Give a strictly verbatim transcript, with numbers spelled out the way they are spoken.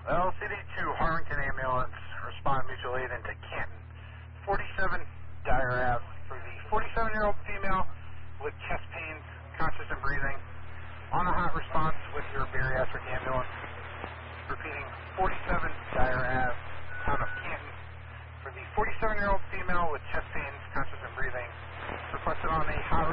Well, C D two Harrington Ambulance, respond mutual aid into Canton. forty-seven Dyer Ave for the forty-seven-year-old female with chest pains, conscious and breathing. On a hot response with your bariatric ambulance. Repeating, forty-seven Dyer Ave, town of Canton. For the forty-seven-year-old female with chest pains, conscious and breathing. Requested on a hot